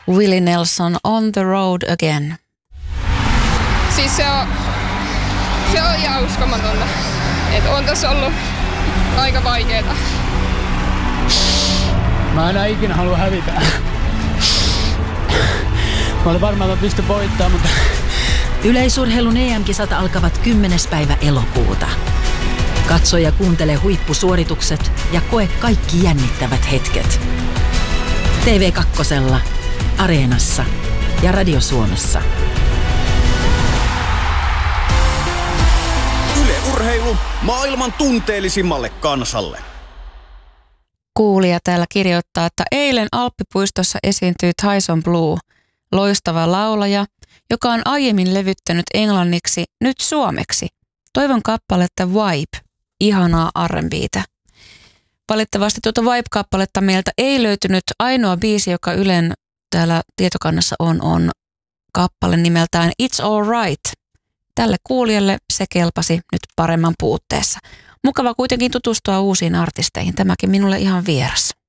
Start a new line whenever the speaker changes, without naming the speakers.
Willie Nelson, On the Road Again.
Siis se on ihan uskomatonta. Että on tässä ollut aika vaikeeta.
Mä enää ikinä halua hävitä. Mä olin varmaan, että mä pystyn voittamaan, mutta...
Yleisurheilun EM-kisat alkavat 10. päivä elokuuta. Katso ja kuuntele huippusuoritukset ja koe kaikki jännittävät hetket. TV2, Areenassa ja Radio Suomessa.
Yle Urheilu maailman tunteellisimmalle kansalle.
Kuulija täällä kirjoittaa, että eilen Alppipuistossa esiintyi Tyson Blue, loistava laulaja, joka on aiemmin levyttänyt englanniksi, nyt suomeksi. Toivon kappaletta Vibe, ihanaa R&B:tä. Valitettavasti tuota Vibe-kappaletta meiltä ei löytynyt. Ainoa biisi, joka Ylen täällä tietokannassa on kappale nimeltään It's All Right. Tälle kuulijalle se kelpasi nyt paremman puutteessa. Mukava kuitenkin tutustua uusiin artisteihin. Tämäkin minulle ihan vieras.